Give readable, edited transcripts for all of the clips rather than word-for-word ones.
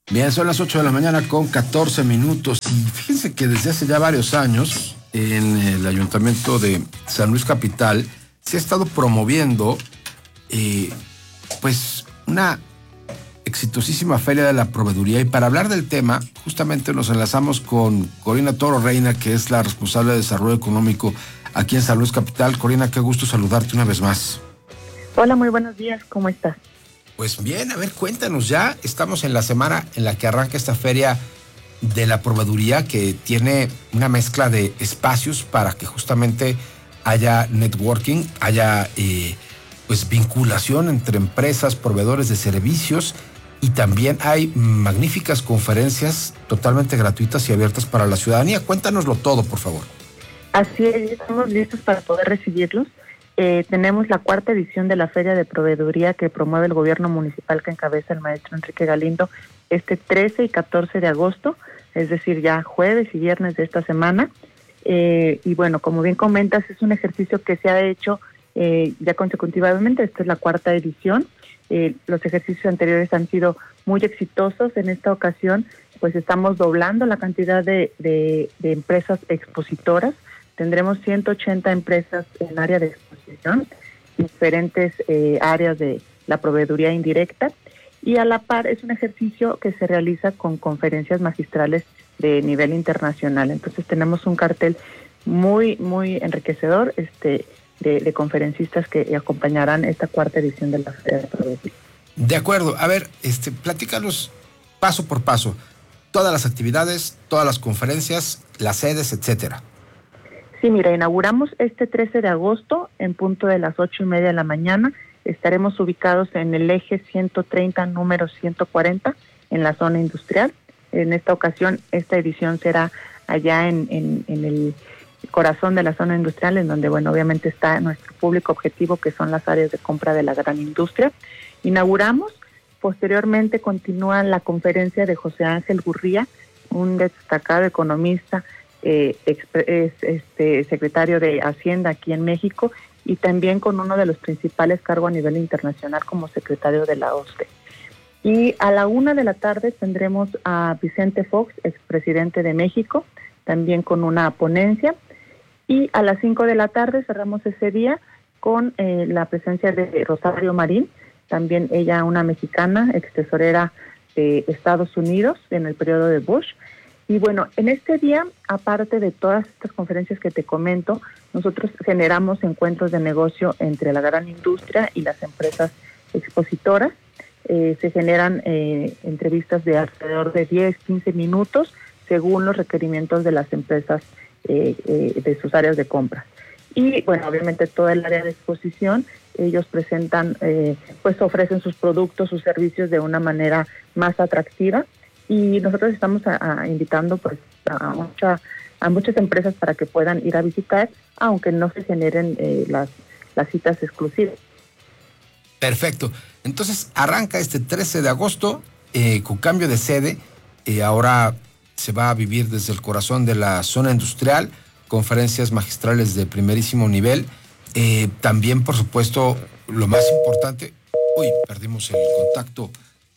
Bien, son las 8 de la mañana con 14 minutos. Y fíjense que desde hace ya varios años en el Ayuntamiento de San Luis Capital se ha estado promoviendo pues una exitosísima feria de la proveeduría. Y para hablar del tema, justamente nos enlazamos con Corina Toro Reina, que es la responsable de desarrollo económico aquí en San Luis Capital. Corina, qué gusto saludarte una vez más. Hola, muy buenos días, ¿cómo estás? Pues bien, a ver, cuéntanos, ya estamos en la semana en la que arranca esta feria de la proveeduría, que tiene una mezcla de espacios para que justamente haya networking, haya pues vinculación entre empresas, proveedores de servicios, y también hay magníficas conferencias totalmente gratuitas y abiertas para la ciudadanía. Cuéntanoslo todo, por favor. Así es, estamos listos para poder recibirlos. Tenemos la 4ª edición de la Feria de Proveeduría que promueve el gobierno municipal que encabeza el maestro Enrique Galindo este 13 y 14 de agosto, es decir, ya jueves y viernes de esta semana. Y bueno, como bien comentas, es un ejercicio que se ha hecho ya consecutivamente. Esta es la 4ª edición. Los ejercicios anteriores han sido muy exitosos. En esta ocasión, pues estamos doblando la cantidad de empresas expositoras. Tendremos 180 empresas en área de exposición, diferentes áreas de la proveeduría indirecta, y a la par es un ejercicio que se realiza con conferencias magistrales de nivel internacional. Entonces tenemos un cartel muy enriquecedor de conferencistas que acompañarán esta 4ª edición de la Feria de Proveeduría. De acuerdo. A ver, platícanos paso por paso todas las actividades, todas las conferencias, las sedes, etcétera. Sí, mira, inauguramos este 13 de agosto en punto de las 8:30 de la mañana. Estaremos ubicados en el eje 130, número 140, en la zona industrial. En esta ocasión, esta edición será allá en el corazón de la zona industrial, en donde, bueno, obviamente está nuestro público objetivo, que son las áreas de compra de la gran industria. Inauguramos, posteriormente continúa la conferencia de José Ángel Gurría, un destacado economista, secretario de Hacienda aquí en México, y también con uno de los principales cargos a nivel internacional como secretario de la OCDE. Y a la 1 de la tarde tendremos a Vicente Fox, expresidente de México, también con una ponencia. Y a las 5 de la tarde cerramos ese día con la presencia de Rosario Marín, también ella una mexicana, ex tesorera de Estados Unidos en el periodo de Bush. Y bueno, en este día, aparte de todas estas conferencias que te comento, nosotros generamos encuentros de negocio entre la gran industria y las empresas expositoras. Se generan entrevistas de alrededor de 10-15 minutos según los requerimientos de las empresas de sus áreas de compra. Y bueno, obviamente todo el área de exposición, ellos presentan, pues ofrecen sus productos, sus servicios de una manera más atractiva. Y nosotros estamos invitando pues a muchas empresas para que puedan ir a visitar, aunque no se generen las citas exclusivas. Perfecto. Entonces arranca este 13 de agosto con cambio de sede. Ahora se va a vivir desde el corazón de la zona industrial, conferencias magistrales de primerísimo nivel. También, por supuesto, lo más importante, perdimos el contacto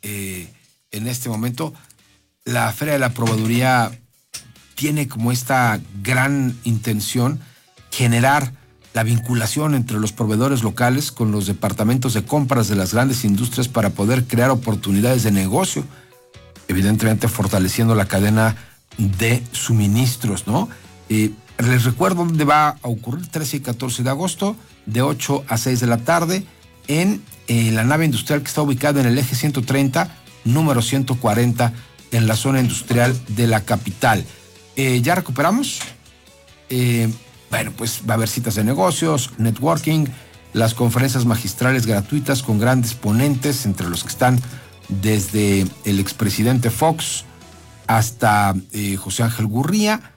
en este momento. La Feria de la Proveeduría tiene como esta gran intención generar la vinculación entre los proveedores locales con los departamentos de compras de las grandes industrias para poder crear oportunidades de negocio, evidentemente fortaleciendo la cadena de suministros, ¿no? Les recuerdo dónde va a ocurrir: 13 y 14 de agosto, de 8 a 6 de la tarde, en la nave industrial que está ubicada en el eje 130, número 140, en la zona industrial de la capital. ¿Ya recuperamos? Bueno, pues va a haber citas de negocios, networking, las conferencias magistrales gratuitas con grandes ponentes, entre los que están desde el expresidente Fox hasta José Ángel Gurría.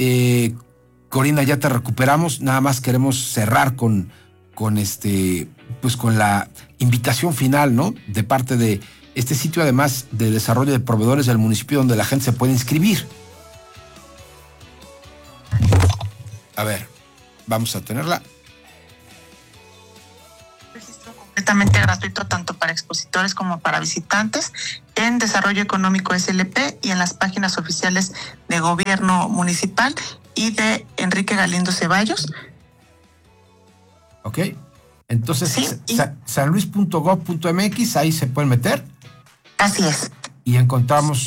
Corina, ya te recuperamos. Nada más queremos cerrar con la invitación final, ¿no? De parte de este sitio, además de desarrollo de proveedores del municipio, donde la gente se puede inscribir. A ver, vamos a tenerla. Registro con completamente gratuito tanto para expositores como para visitantes en Desarrollo Económico SLP y en las páginas oficiales de Gobierno Municipal y de Enrique Galindo Ceballos. Ok, entonces sí, sanluis.gov.mx, ahí se pueden meter. Así es. Y encontramos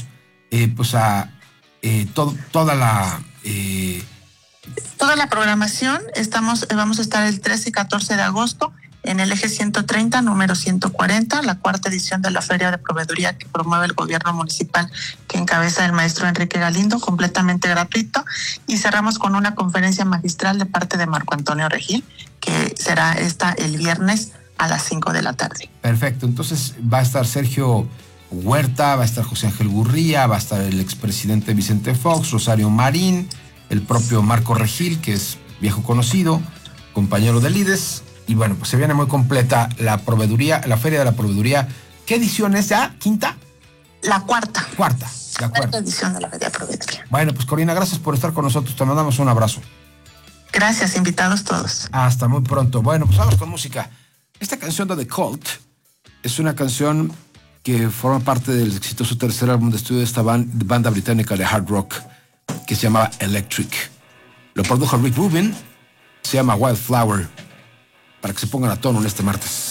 toda la programación. Vamos a estar el 13 y 14 de agosto en el eje 130, número 140, la cuarta edición de la Feria de Proveeduría que promueve el gobierno municipal que encabeza el maestro Enrique Galindo, completamente gratuito. Y cerramos con una conferencia magistral de parte de Marco Antonio Regil, que será el viernes a las 5 de la tarde. Perfecto, entonces va a estar Sergio Huerta, va a estar José Ángel Gurría, va a estar el expresidente Vicente Fox, Rosario Marín, el propio Marco Regil, que es viejo conocido, compañero del IDES. Y bueno, pues se viene muy completa la proveeduría, la Feria de la Proveeduría. ¿Qué edición es ya? ¿Quinta? La cuarta. La cuarta edición de la Feria de Proveeduría. Bueno, pues Corina, gracias por estar con nosotros. Te mandamos un abrazo. Gracias, invitados todos. Hasta muy pronto. Bueno, pues vamos con música. Esta canción de The Cult es una canción que forma parte del exitoso tercer álbum de estudio de esta banda británica de hard rock que se llamaba Electric. Lo produjo Rick Rubin, se llama Wildflower, para que se pongan a tono en este martes.